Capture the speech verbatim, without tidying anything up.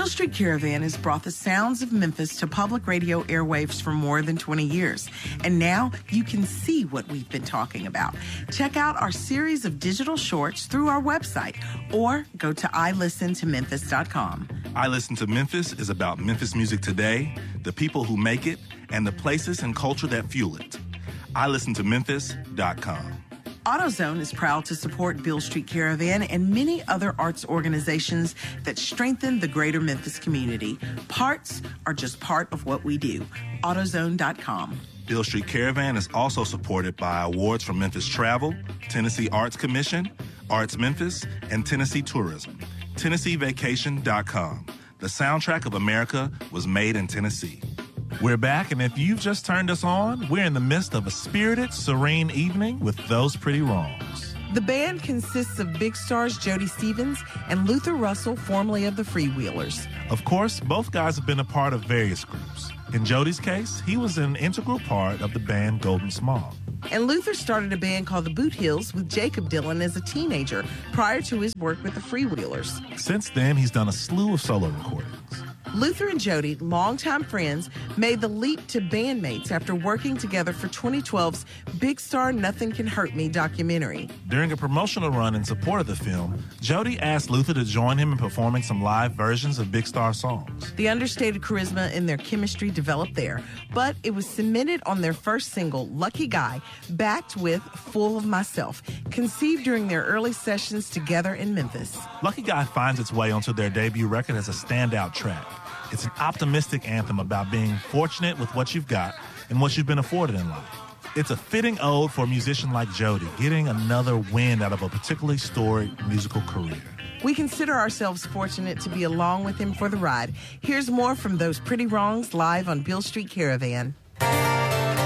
Beale Street Caravan has brought the sounds of Memphis to public radio airwaves for more than twenty years. And now you can see what we've been talking about. Check out our series of digital shorts through our website or go to i listen to memphis dot com. I Listen to Memphis is about Memphis music today, the people who make it, and the places and culture that fuel it. i listen to memphis dot com. AutoZone is proud to support Beale Street Caravan and many other arts organizations that strengthen the greater Memphis community. Parts are just part of what we do. AutoZone dot com. Beale Street Caravan is also supported by awards from Memphis Travel, Tennessee Arts Commission, Arts Memphis, and Tennessee Tourism. Tennessee Vacation dot com. The soundtrack of America was made in Tennessee. We're back, and if you've just turned us on, we're in the midst of a spirited, serene evening with Those Pretty Wrongs. The band consists of big stars Jody Stephens and Luther Russell, formerly of the Freewheelers. Of course, both guys have been a part of various groups. In Jody's case, he was an integral part of the band Golden Smog. And Luther started a band called the Boot Hills with Jacob Dylan as a teenager prior to his work with the Freewheelers. Since then, he's done a slew of solo recordings. Luther and Jody, longtime friends, made the leap to bandmates after working together for twenty twelve's Big Star Nothing Can Hurt Me documentary. During a promotional run in support of the film, Jody asked Luther to join him in performing some live versions of Big Star songs. The understated charisma and their chemistry developed there, but it was cemented on their first single, Lucky Guy, backed with Full of Myself, conceived during their early sessions together in Memphis. Lucky Guy finds its way onto their debut record as a standout track. It's an optimistic anthem about being fortunate with what you've got and what you've been afforded in life. It's a fitting ode for a musician like Jody, getting another wind out of a particularly storied musical career. We consider ourselves fortunate to be along with him for the ride. Here's more from Those Pretty Wrongs live on Beale Street Caravan.